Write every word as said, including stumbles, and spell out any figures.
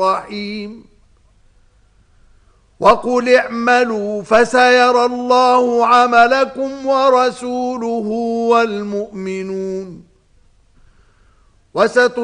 الرحيم وقل اعملوا فسيرى الله عملكم ورسوله والمؤمنون وستر